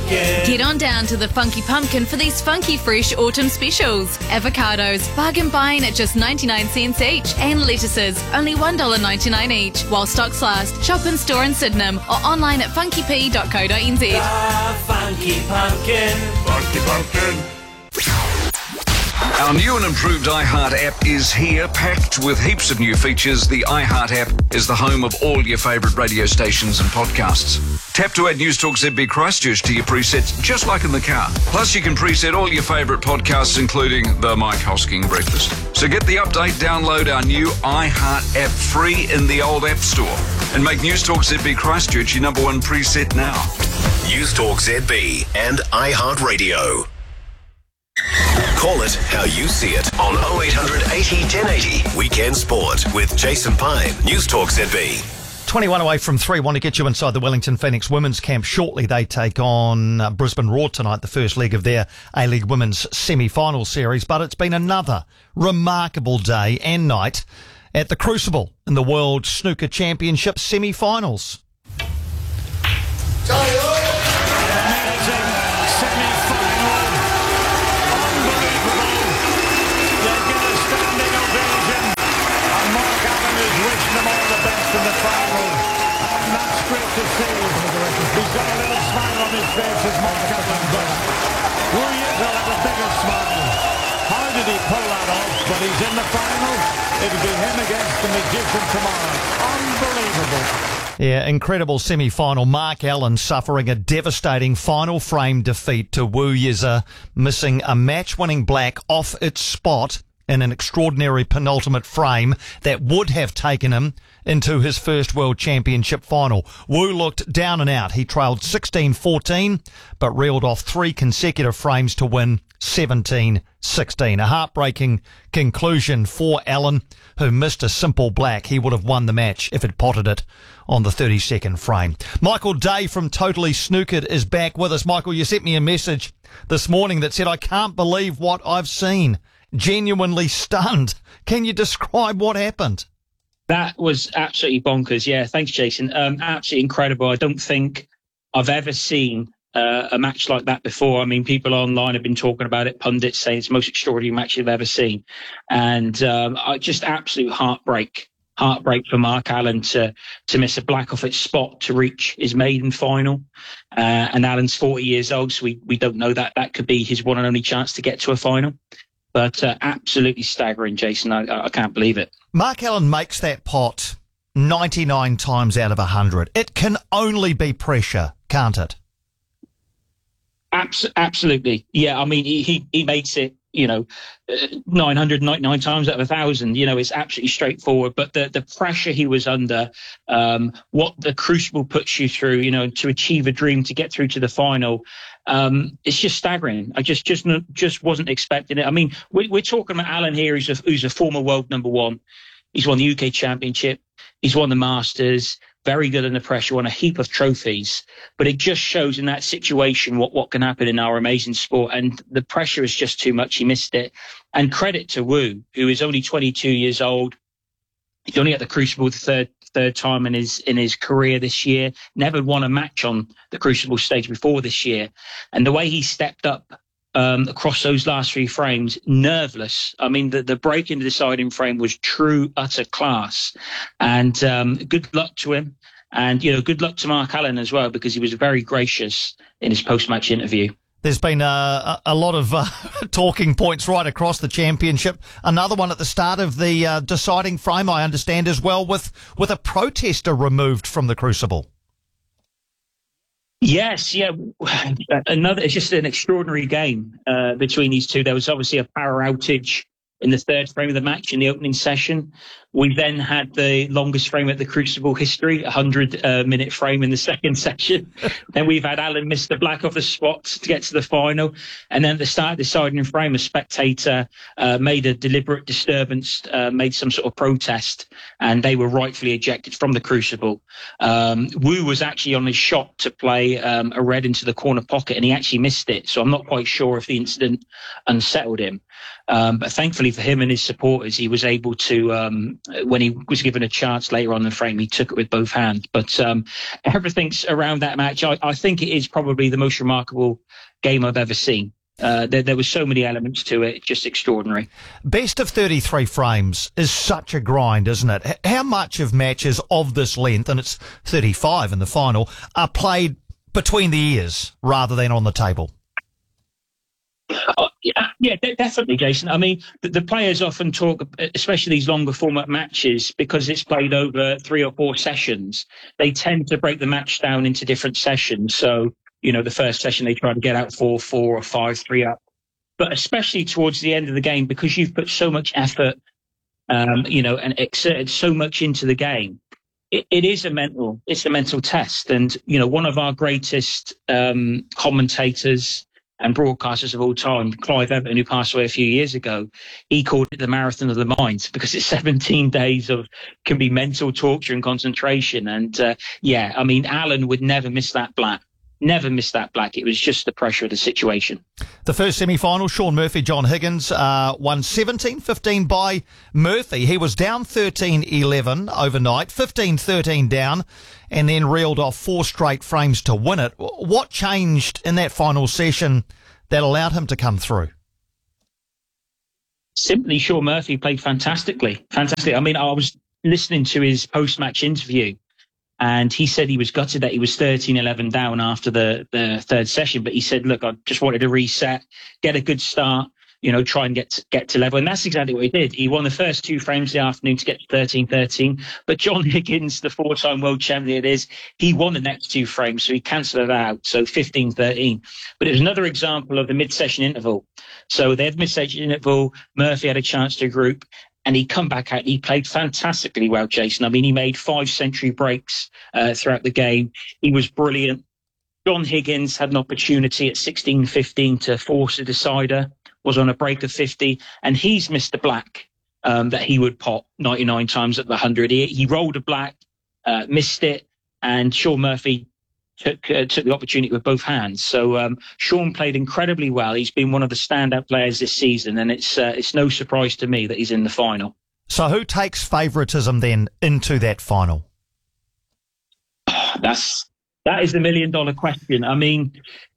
Pumpkin. Get on down to the Funky Pumpkin for these funky fresh autumn specials. Avocados, bargain buying at just 99 cents each, and lettuces, only $1.99 each. While stocks last, shop in store in Sydenham or online at funkyp.co.nz. The Funky Pumpkin. Funky Pumpkin. Our new and improved iHeart app is here, packed with heaps of new features. The iHeart app is the home of all your favourite radio stations and podcasts. Tap to add News Talk ZB Christchurch to your presets, just like in the car. Plus, you can preset all your favourite podcasts, including the Mike Hosking Breakfast. So get the update, download our new iHeart app free in the old App Store, and make News Talk ZB Christchurch your number one preset now. News Talk ZB and iHeart Radio. Call it how you see it on 0800 80 1080. Weekend Sport with Jason Pine. News Talk ZB. 21 away from 3. Want to get you inside the Wellington Phoenix women's camp shortly. They take on Brisbane Roar tonight, the first leg of their A-League women's semi-final series. But it's been another remarkable day and night at the Crucible in the World Snooker Championship semi-finals. In the final, and that's great to see. He's got a little smile on his face as Mark Allen does. Wu Yizhou had a bigger smile. How did he pull that off? But he's in the final. It'll be him against the magician tomorrow. Unbelievable. Yeah, incredible semi-final. Mark Allen suffering a devastating final frame defeat to Wu Yizhou, missing a match-winning black off its spot in an extraordinary penultimate frame that would have taken him into his first World Championship final. Wu looked down and out. He trailed 16-14, but reeled off 3 consecutive frames to win 17-16. A heartbreaking conclusion for Allen, who missed a simple black. He would have won the match if he'd potted it on the 32nd frame. Michael Day from Totally Snookered is back with us. Michael, you sent me a message this morning that said, I can't believe what I've seen. Genuinely stunned. Can you describe what happened? That was absolutely bonkers. Yeah, thanks, Jason. Absolutely incredible. I don't think I've ever seen a match like that before. I mean, people online have been talking about it, pundits saying it's the most extraordinary match they've ever seen. And just absolute heartbreak for Mark Allen to miss a black off its spot to reach his maiden final. And Allen's 40 years old, so we don't know that. That could be his one and only chance to get to a final. But absolutely staggering, Jason. I can't believe it. Mark Allen makes that pot 99 times out of 100. It can only be pressure, can't it? Absolutely. Yeah, I mean, he makes it, 999 times out of 1,000. It's absolutely straightforward. But the pressure he was under, what the Crucible puts you through, to achieve a dream, to get through to the final, it's just staggering. I just wasn't expecting it. I mean, we're talking about Allen here, who's a former world number one. He's won the UK Championship. He's won the Masters. Very good under pressure, won a heap of trophies. But it just shows in that situation what can happen in our amazing sport. And the pressure is just too much. He missed it. And credit to Wu, who is only 22 years old. He's only at the Crucible the third time in his career this year. Never won a match on the Crucible stage before this year. And the way he stepped up across those last 3 frames, nerveless. I mean, the break in the deciding frame was true, utter class. And good luck to him. And, good luck to Mark Allen as well, because he was very gracious in his post-match interview. There's been a lot of talking points right across the championship. Another one at the start of the deciding frame, I understand, as well, with a protester removed from the Crucible. Yes, yeah. It's just an extraordinary game between these two. There was obviously a power outage in the 3rd frame of the match in the opening session. We then had the longest frame at the Crucible history, 100-minute frame in the 2nd session. Then we've had Allen miss the black off the spot to get to the final. And then at the start of the deciding frame, a spectator made a deliberate disturbance, made some sort of protest, and they were rightfully ejected from the Crucible. Wu was actually on his shot to play a red into the corner pocket, and he actually missed it. So I'm not quite sure if the incident unsettled him. But thankfully for him and his supporters, he was able to, when he was given a chance later on in the frame, he took it with both hands. But everything's around that match. I think it is probably the most remarkable game I've ever seen. There were so many elements to it, just extraordinary. Best of 33 frames is such a grind, isn't it? How much of matches of this length, and it's 35 in the final, are played between the ears rather than on the table? Yeah, definitely, Jason. I mean, the players often talk, especially these longer format matches, because it's played over 3 or 4 sessions, they tend to break the match down into different sessions. So, the first session they try to get out 4-4 or 5-3 up. But especially towards the end of the game, because you've put so much effort, and exerted so much into the game, it's a mental test. And, one of our greatest commentators and broadcasters of all time, Clive Everton, who passed away a few years ago, he called it the marathon of the mind, because it's 17 days can be mental torture and concentration. And Alan would never miss that black. Never missed that black. It was just the pressure of the situation. The first semi-final, Shaun Murphy, John Higgins, won 17-15 by Murphy. He was down 13-11 overnight, 15-13 down, and then reeled off 4 straight frames to win it. What changed in that final session that allowed him to come through? Simply, Shaun Murphy played fantastically. Fantastic. I mean, I was listening to his post-match interview, and he said he was gutted that he was 13-11 down after the third session. But he said, look, I just wanted to reset, get a good start, try and get to level. And that's exactly what he did. He won the first 2 frames of the afternoon to get to 13-13. But John Higgins, the 4-time world champion he won the next 2 frames, so he cancelled it out. So 15-13. But it was another example of the mid-session interval. So they had mid-session interval. Murphy had a chance to group. And he come back out. He played fantastically well, Jason. I mean, he made 5 century breaks throughout the game. He was brilliant. John Higgins had an opportunity at 16-15 to force a decider, was on a break of 50, and he's missed the black that he would pot 99 times at the 100. He rolled a black, missed it, and Shaun Murphy took the opportunity with both hands. So Shaun played incredibly well. He's been one of the standout players this season, and it's no surprise to me that he's in the final. So who takes favouritism then into that final? That is the $1 million question. I mean,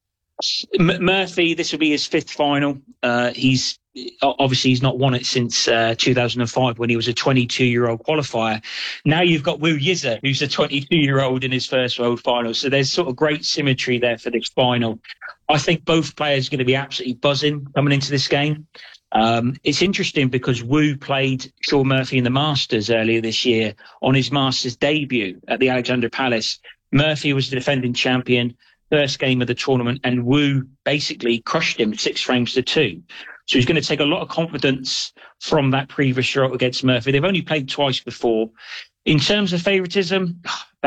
Murphy, this will be his 5th final. He's not won it since 2005 when he was a 22-year-old qualifier. Now you've got Wu Yiza, who's a 22-year-old in his first world final. So there's sort of great symmetry there for this final. I think both players are going to be absolutely buzzing coming into this game. It's interesting because Wu played Shaun Murphy in the Masters earlier this year on his Masters debut at the Alexandra Palace. Murphy was the defending champion, first game of the tournament, and Wu basically crushed him 6 frames to 2. So he's going to take a lot of confidence from that previous result against Murphy. They've only played twice before. In terms of favouritism,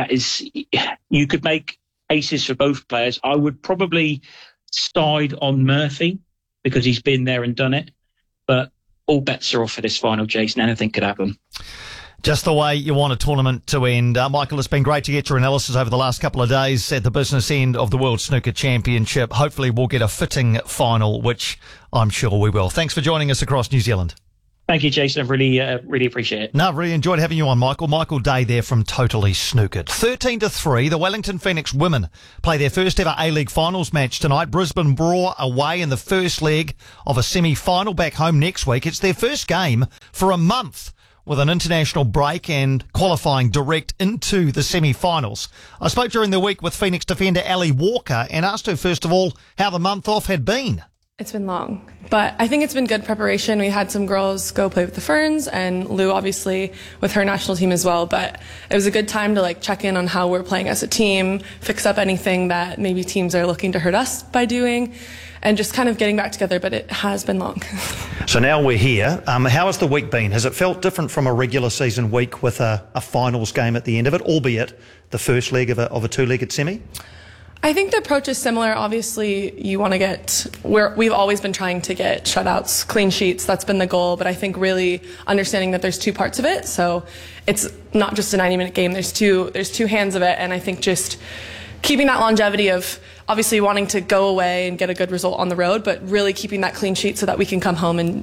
you could make aces for both players. I would probably side on Murphy because he's been there and done it. But all bets are off for this final, Jason. Anything could happen. Just the way you want a tournament to end. Michael, it's been great to get your analysis over the last couple of days at the business end of the World Snooker Championship. Hopefully we'll get a fitting final, which I'm sure we will. Thanks for joining us across New Zealand. Thank you, Jason. I really appreciate it. No, really enjoyed having you on, Michael. Michael Day there from Totally Snookered. 13-3, the Wellington Phoenix women play their first ever A-League finals match tonight. Brisbane Roar away in the first leg of a semi-final back home next week. It's their first game for a month, with an international break and qualifying direct into the semi-finals. I spoke during the week with Phoenix defender Ali Walker and asked her, first of all, how the month off had been. It's been long, but I think it's been good preparation. We had some girls go play with the Ferns, and Lou obviously with her national team as well, but it was a good time to check in on how we're playing as a team, fix up anything that maybe teams are looking to hurt us by doing, and just kind of getting back together, but it has been long. So now we're here. How has the week been? Has it felt different from a regular season week with a finals game at the end of it, albeit the first leg of a 2-legged semi? I think the approach is similar. Obviously, you want to we've always been trying to get shutouts, clean sheets. That's been the goal. But I think really understanding that there's 2 parts of it. So it's not just a 90-minute game. There's two hands of it. And I think just keeping that longevity of obviously wanting to go away and get a good result on the road, but really keeping that clean sheet so that we can come home and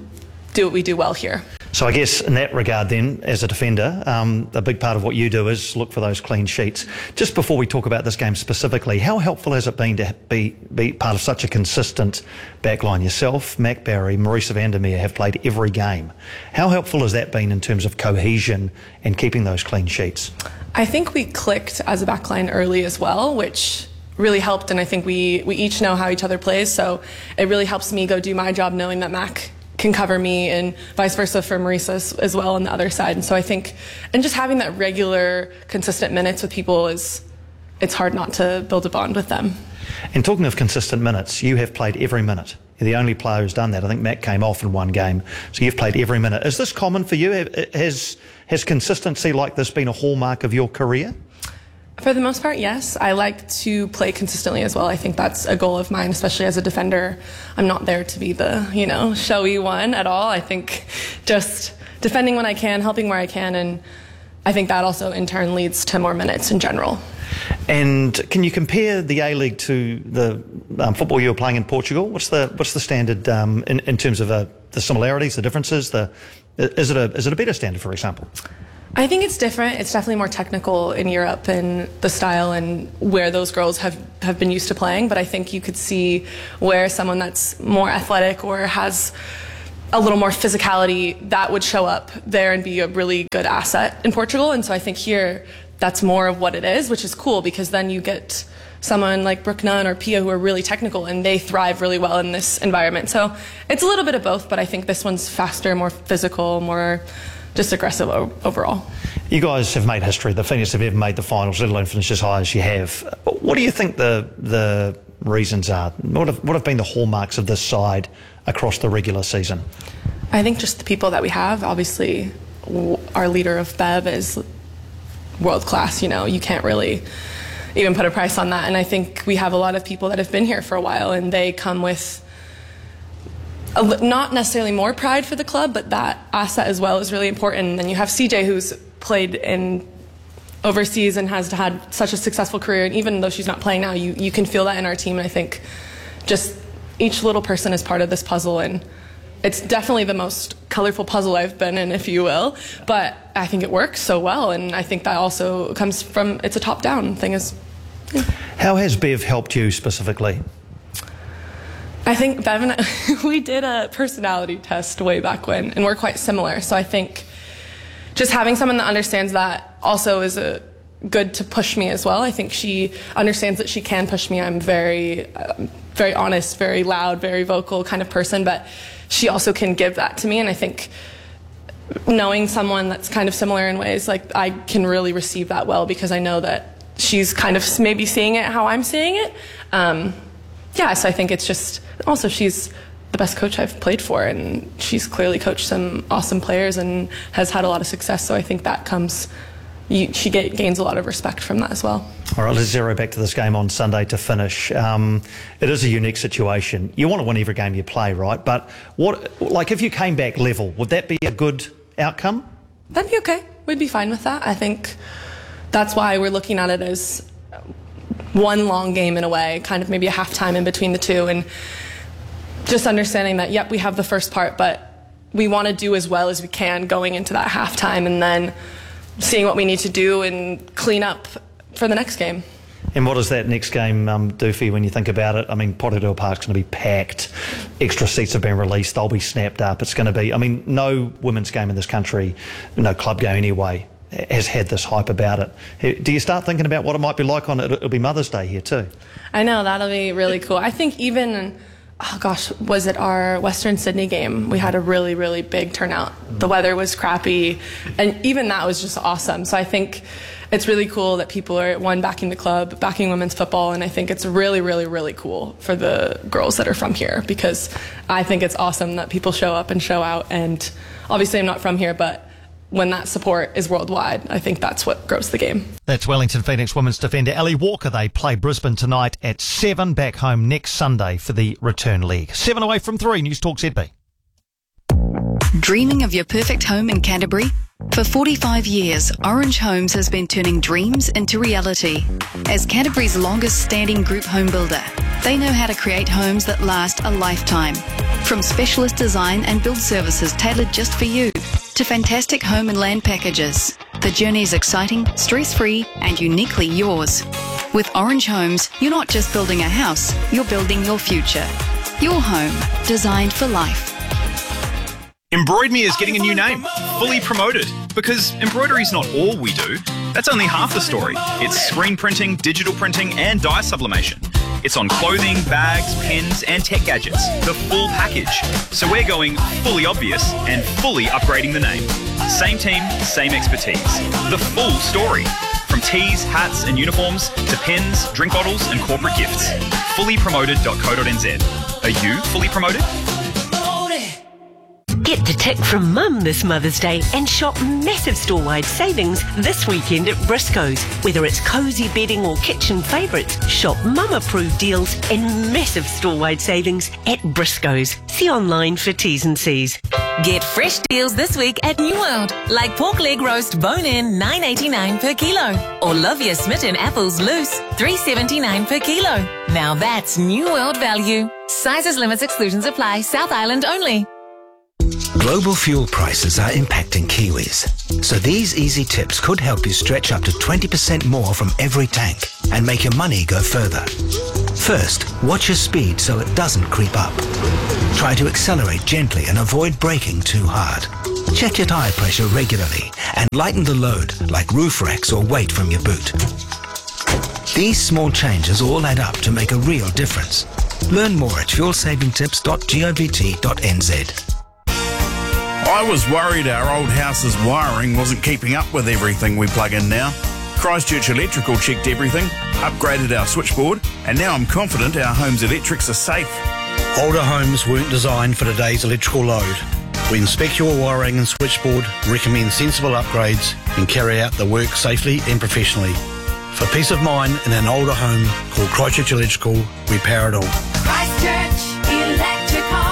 do what we do well here. So I guess in that regard then, as a defender, a big part of what you do is look for those clean sheets. Just before we talk about this game specifically, how helpful has it been to be part of such a consistent backline? Yourself, Mac Barry, Marisa Vandermeer have played every game. How helpful has that been in terms of cohesion and keeping those clean sheets? I think we clicked as a backline early as well, which really helped, and I think we each know how each other plays, so it really helps me go do my job knowing that Mac can cover me, and vice versa for Marisa as well on the other side. And so I think, and just having that regular, consistent minutes with people it's hard not to build a bond with them. And talking of consistent minutes, you have played every minute. You're the only player who's done that. I think Mac came off in one game, so you've played every minute. Is this common for you? Has consistency like this been a hallmark of your career? For the most part, yes. I like to play consistently as well. I think that's a goal of mine, especially as a defender. I'm not there to be the, showy one at all. I think just defending when I can, helping where I can, and I think that also in turn leads to more minutes in general. And can you compare the A-League to the football you were playing in Portugal? What's the standard in terms of the similarities, the differences? Is it a better standard, for example? I think it's different. It's definitely more technical in Europe and the style and where those girls have been used to playing. But I think you could see where someone that's more athletic or has a little more physicality, that would show up there and be a really good asset in Portugal. And so I think here that's more of what it is, which is cool because then you get someone like Brooke Nunn or Pia who are really technical and they thrive really well in this environment. So it's a little bit of both, but I think this one's faster, more physical, more just aggressive overall. You guys have made history. The Phoenix have ever made the finals, let alone finish as high as you have. What do you think the reasons are? What have been the hallmarks of this side across the regular season? I think just the people that we have. Obviously, our leader of Bev is world class. You can't really even put a price on that. And I think we have a lot of people that have been here for a while, and they come with not necessarily more pride for the club, but that asset as well is really important. And then you have CJ, who's played in overseas and has had such a successful career, and even though she's not playing now, you can feel that in our team. And I think just each little person is part of this puzzle, and it's definitely the most colorful puzzle I've been in, if you will, but I think it works so well, and I think that also comes from, it's a top-down thing. How has Bev helped you specifically? I think Bev and I, we did a personality test way back when, and we're quite similar. So I think just having someone that understands that also is good to push me as well. I think she understands that she can push me. I'm very honest, very loud, very vocal kind of person, but she also can give that to me. And I think knowing someone that's kind of similar in ways, like I can really receive that well because I know that she's kind of maybe seeing it how I'm seeing it. So I think it's just, also she's the best coach I've played for, and she's clearly coached some awesome players and has had a lot of success. So I think that comes, she gains a lot of respect from that as well. All right, let's zero back to this game on Sunday to finish. It is a unique situation. You want to win every game you play, right? But if you came back level, would that be a good outcome? That'd be okay. We'd be fine with that. I think that's why we're looking at it as one long game in a way, kind of maybe a halftime in between the two, and just understanding that, yep, we have the first part, but we want to do as well as we can going into that halftime, and then seeing what we need to do and clean up for the next game. And what does that next game do for you when you think about it? I mean, Porirua Park's going to be packed. Extra seats have been released. They'll be snapped up. It's going to be, no women's game in this country, no club game anyway, has had this hype about it. Do you start thinking about what it might be like it'll be Mother's Day here too? I know, that'll be really cool. I think even, was it our Western Sydney game? We had a really, really big turnout. The weather was crappy, and even that was just awesome. So I think it's really cool that people are, backing the club, backing women's football, and I think it's really, really, really cool for the girls that are from here, because I think it's awesome that people show up and show out. And obviously I'm not from here, but when that support is worldwide, I think that's what grows the game. That's Wellington Phoenix women's defender Ellie Walker. They play Brisbane tonight at 7, back home next Sunday for the return leg. 7 away from 3, News Talk ZB. Dreaming of your perfect home in Canterbury? For 45 years, Orange Homes has been turning dreams into reality. As Canterbury's longest standing group home builder, they know how to create homes that last a lifetime. From specialist design and build services tailored just for you, to fantastic home and land packages, the journey is exciting, stress-free and uniquely yours. With Orange Homes, you're not just building a house, you're building your future. Your home, designed for life. Embroid Me is getting a new name, Fully Promoted, because embroidery's not all we do. That's only half the story. It's screen printing, digital printing and dye sublimation. It's on clothing, bags, pens and tech gadgets, the full package. So we're going fully obvious and fully upgrading the name. Same team, same expertise. The full story. From tees, hats and uniforms to pens, drink bottles and corporate gifts. Fullypromoted.co.nz. Are you fully promoted? Get the tick from Mum this Mother's Day and shop massive store-wide savings this weekend at Briscoes. Whether it's cosy bedding or kitchen favourites, shop Mum-approved deals and massive store-wide savings at Briscoes. See online for T's and C's. Get fresh deals this week at New World, like pork leg roast bone-in $9.89 per kilo, or Lovia Smitten apples loose $3.79 per kilo. Now that's New World value. Sizes, limits, exclusions apply. South Island only. Global fuel prices are impacting Kiwis. So these easy tips could help you stretch up to 20% more from every tank and make your money go further. First, watch your speed so it doesn't creep up. Try to accelerate gently and avoid braking too hard. Check your tyre pressure regularly and lighten the load like roof racks or weight from your boot. These small changes all add up to make a real difference. Learn more at fuelsavingtips.govt.nz. I was worried our old house's wiring wasn't keeping up with everything we plug in now. Christchurch Electrical checked everything, upgraded our switchboard, and now I'm confident our home's electrics are safe. Older homes weren't designed for today's electrical load. We inspect your wiring and switchboard, recommend sensible upgrades, and carry out the work safely and professionally. For peace of mind in an older home called Christchurch Electrical, we power it all. Christchurch Electrical.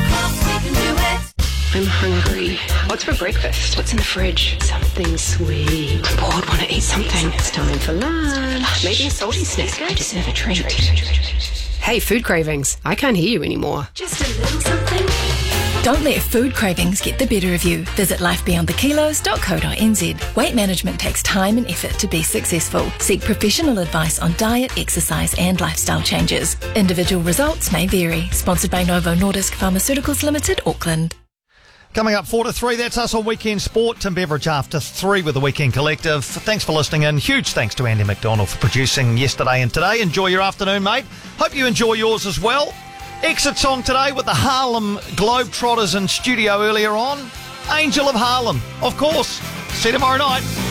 I'm hungry. What's for breakfast? What's in the fridge? Something sweet. I'm bored, want to eat something. It's time for lunch. Maybe a salty snack. I deserve a treat. Hey, food cravings. I can't hear you anymore. Just a little something. Don't let food cravings get the better of you. Visit lifebeyondthekilos.co.nz. Weight management takes time and effort to be successful. Seek professional advice on diet, exercise and lifestyle changes. Individual results may vary. Sponsored by Novo Nordisk Pharmaceuticals Limited, Auckland. Coming up 4 to 3, that's us on Weekend Sport. Tim Beveridge after 3 with the Weekend Collective. Thanks for listening in. Huge thanks to Andy McDonald for producing yesterday and today. Enjoy your afternoon, mate. Hope you enjoy yours as well. Exit song today with the Harlem Globetrotters in studio earlier on. Angel of Harlem, of course. See you tomorrow night.